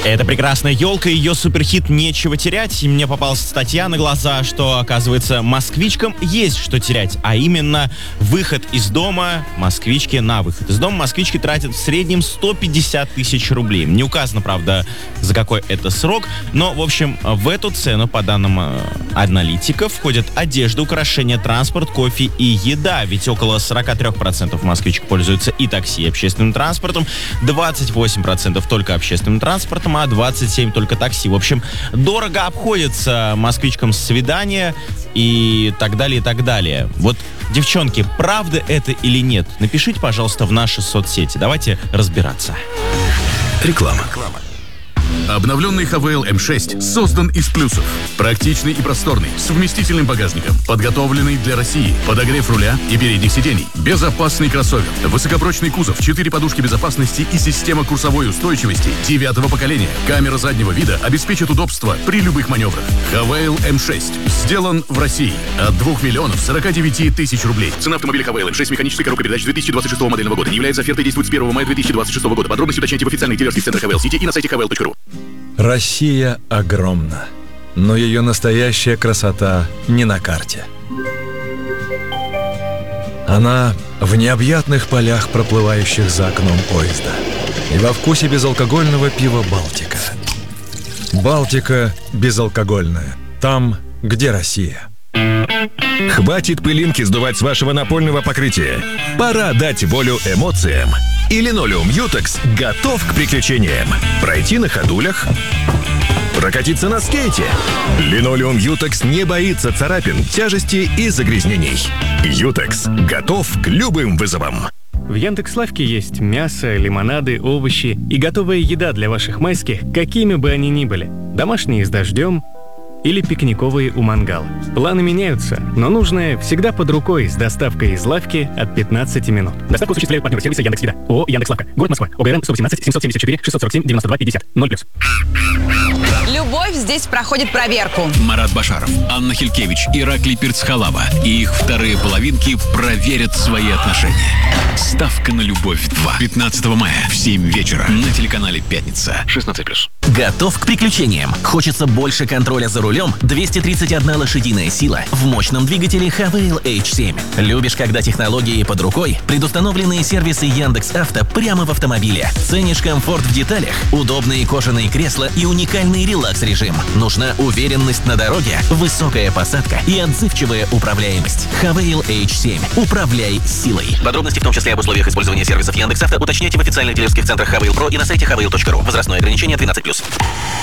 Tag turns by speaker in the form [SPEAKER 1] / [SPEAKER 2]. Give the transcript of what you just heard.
[SPEAKER 1] Это прекрасная елка, ее суперхит «Нечего терять». И мне попалась статья на глаза, что, оказывается, москвичкам есть что терять. А именно, выход из дома москвички на выход из дома. Москвички тратят в среднем 150 тысяч рублей. Не указано, правда, за какой это срок. Но, в общем, в эту цену, по данным аналитиков, входят одежда, украшения, транспорт, кофе и еда. Ведь около 43% москвичек пользуются и такси, и общественным транспортом, 28% только общественным транспортом, а 27% только такси. В общем, дорого обходится москвичкам свидания и так далее, и так далее. Вот, девчонки, правда это или нет? Напишите, пожалуйста, в наши соцсети. Давайте разбираться.
[SPEAKER 2] Реклама. Обновленный Havail M6 создан из плюсов. Практичный и просторный, с вместительным багажником, подготовленный для России, подогрев руля и передних сидений, безопасный кроссовер, высокопрочный кузов, 4 подушки безопасности и система курсовой устойчивости 9-го поколения. Камера заднего вида обеспечит удобство при любых маневрах. Havail M6 сделан в России от 2 миллионов 49 тысяч рублей. Цена автомобиля Havail M6 механической коробкой передач 2026 модельного года не является офертой, действует с 1 мая 2026 года. Подробности уточняйте в официальных дилерских центрах Havail City и на сайте havail.ru.
[SPEAKER 3] Россия огромна, но ее настоящая красота не на карте. Она в необъятных полях, проплывающих за окном поезда, и во вкусе безалкогольного пива «Балтика». «Балтика» безалкогольная. Там, где Россия.
[SPEAKER 4] Хватит пылинки сдувать с вашего напольного покрытия. Пора дать волю эмоциям. И линолеум Ютекс готов к приключениям. Пройти на ходулях, прокатиться на скейте. Линолеум Ютекс не боится царапин, тяжести и загрязнений. Ютекс готов к любым вызовам.
[SPEAKER 5] В Яндекс.Лавке есть мясо, лимонады, овощи и готовая еда для ваших майских, какими бы они ни были. Домашние с дождем или пикниковые у мангала. Планы меняются, но нужное всегда под рукой с доставкой из лавки от 15 минут. Доставку осуществляют партнеры сервиса Яндекс.Еда. ООО «Яндекс.Лавка». Город Москва. ОГРН 118 774 647 92 50 0+.
[SPEAKER 6] Любовь здесь проходит проверку.
[SPEAKER 7] Марат Башаров, Анна Хилькевич, Ираклий Перцхалава и их вторые половинки проверят свои отношения. Ставка на любовь 2. 15 мая в 7 вечера на телеканале «Пятница». 16+.
[SPEAKER 8] Готов к приключениям? Хочется больше контроля за рулем? 231 лошадиная сила в мощном двигателе Havail H7. Любишь, когда технологии под рукой? Предустановленные сервисы Яндекс.Авто прямо в автомобиле. Ценишь комфорт в деталях? Удобные кожаные кресла и уникальный релакс-режим. Нужна уверенность на дороге, высокая посадка и отзывчивая управляемость. Havail H7. Управляй силой. Подробности, в том числе об условиях использования сервисов Яндекс.Авто, уточняйте в официальных дилерских центрах Havail Pro и на сайте havail.ru. Возрастное ограничение 12+.